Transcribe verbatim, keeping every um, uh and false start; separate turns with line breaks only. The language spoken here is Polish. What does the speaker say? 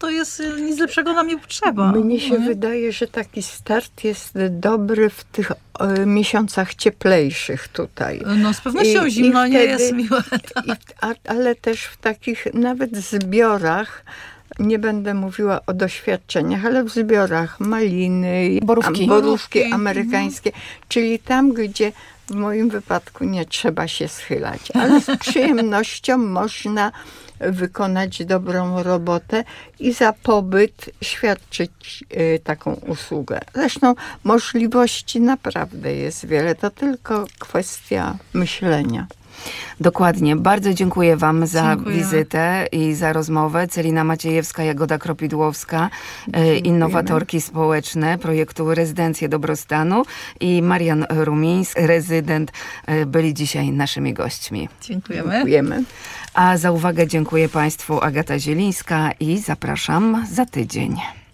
to jest nic lepszego nam nie potrzeba.
Mnie się
nie?
wydaje, że taki start jest dobry w tych e, miesiącach cieplejszych tutaj.
No z pewnością
I-
zimno
i
nie
wtedy-
jest miłe.
I, a, ale też w takich nawet zbiorach, nie będę mówiła o doświadczeniach, ale w zbiorach maliny,
Borówki.
am- borówki
Borówki,
amerykańskie, czyli tam, gdzie w moim wypadku nie trzeba się schylać, ale z przyjemnością można wykonać dobrą robotę i za pobyt świadczyć y, taką usługę. Zresztą możliwości naprawdę jest wiele, to tylko kwestia myślenia.
Dokładnie. Bardzo dziękuję wam za
Dziękujemy.
wizytę i za rozmowę. Celina Maciejewska, Jagoda Kropidłowska, e, innowatorki społeczne projektu Rezydencje Dobrostanu i Marian Rumiński, rezydent, e, byli dzisiaj naszymi gośćmi.
Dziękujemy.
Dziękujemy.
A za uwagę dziękuję państwu Agata Zielińska i zapraszam za tydzień.